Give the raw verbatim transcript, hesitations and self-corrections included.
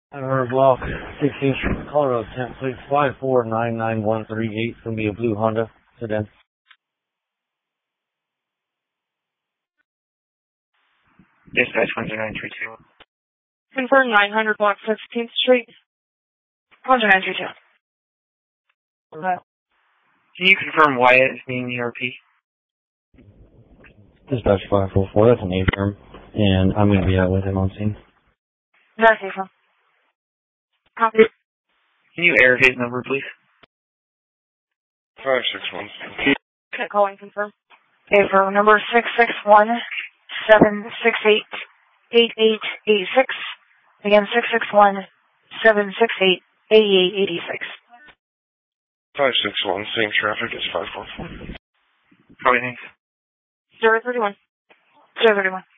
River Block, sixteenth Street, Colorado, temp plate five four nine nine one three eight. It's going to be a blue Honda sedan. Dispatch one zero nine three two. Confirm nine hundred Block, sixteenth Street, one zero nine three two. Can you confirm Wyatt is being the R P? Dispatch five four four, that's an A-firm, and I'm going to be out with him on scene. That's A-firm. Copy. Can you air his number, please? five six one. Okay, calling confirm. A-firm number six six one seven six eight eight eight eight six. Again, six six one seven six eight eight eight eight six. five six one, same traffic as five four four. Probably thanks. zero thirty one. zero thirty one.